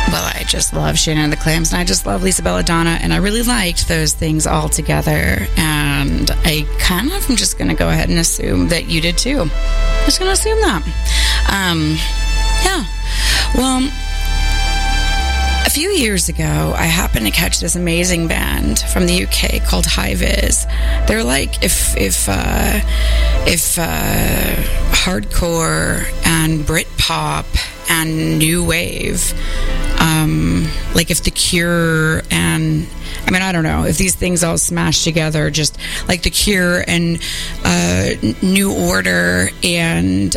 Well, I just love Shannon and the Clams, and I just love Lisa Belladonna, and I really liked those things all together, and I kind of am just going to go ahead and assume that you did too. I'm just going to assume that. Yeah. Well, a few years ago, I happened to catch this amazing band from the UK called High Vis. They're like if hardcore and Britpop and new wave, like if The Cure and, I mean, I don't know, if these things all smashed together, just like The Cure and New Order and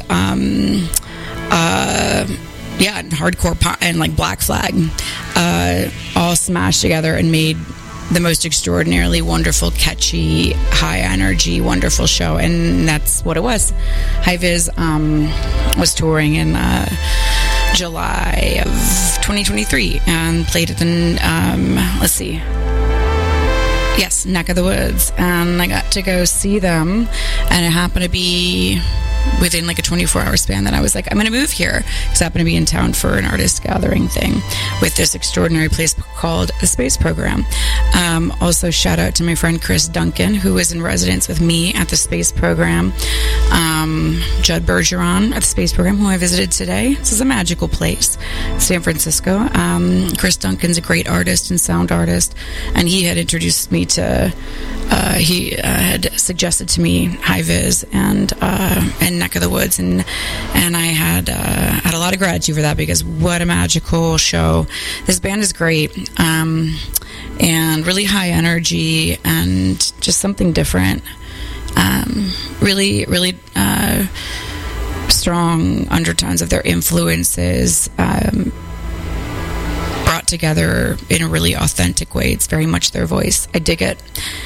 and hardcore pop and like Black Flag all smashed together and made the most extraordinarily wonderful, catchy, high energy, wonderful show. And that's what it was. High Vis was touring in July of 2023 and played at the Neck of the Woods, and I got to go see them, and it happened to be within like a 24-hour span that I was like, I'm going to move here, because I happened to be in town for an artist gathering thing with this extraordinary place called the Space Program. Also, shout out to my friend Chris Duncan, who was in residence with me at the Space Program. Judd Bergeron at the Space Program, who I visited today. This is a magical place, San Francisco. Chris Duncan's a great artist and sound artist, and he had introduced me to, he had suggested to me High Vis and Neck of the Woods, and I had a lot of gratitude for that, because what a magical show. This band is great, and really high energy and just something different. Really strong undertones of their influences brought together in a really authentic way. It's very much their voice. I dig it.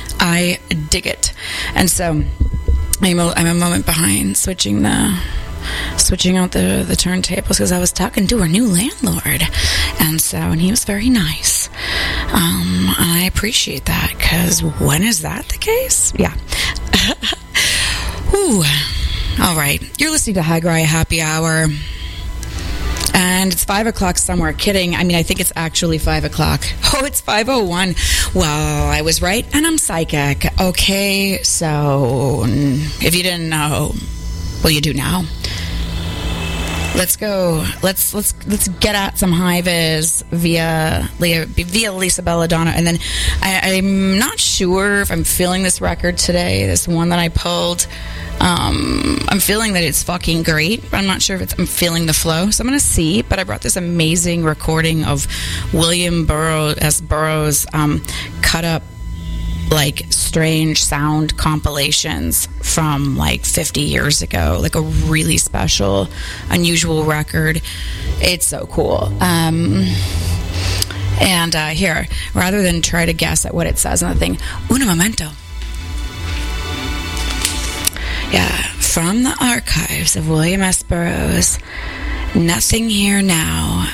And so I'm a moment behind switching out the turntables, because I was talking to our new landlord, and he was very nice, and I appreciate that, because when is that the case? Yeah. Ooh. All right, you're listening to High Gry Happy Hour, and it's 5 o'clock somewhere. Kidding. I mean, I think it's actually 5 o'clock. Oh, it's 5:01. Well, I was right, and I'm psychic. Okay, so if you didn't know, well, you do now. Let's go. Let's get at some High Vis via Lisa Belladonna, and then I'm not sure if I'm feeling this record today. This one that I pulled. I'm feeling that it's fucking great, but I'm not sure if I'm feeling the flow, so I'm going to see. But I brought this amazing recording of William Burroughs cut up like strange sound compilations from like 50 years ago, like a really special, unusual record. It's so cool. And here, rather than try to guess at what it says on the thing, un momento. Yeah, from the archives of William S. Burroughs, Nothing Here Now